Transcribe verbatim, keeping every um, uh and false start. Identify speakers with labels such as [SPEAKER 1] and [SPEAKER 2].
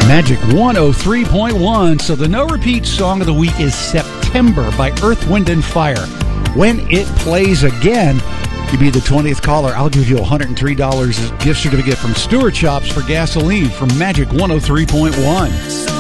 [SPEAKER 1] Magic one oh three point one. So the no-repeat song of the week is September by Earth, Wind and Fire. When it plays again, you be the twentieth caller. I'll give you one hundred three dollars gift certificate from Stewart Shops for gasoline from Magic one oh three point one.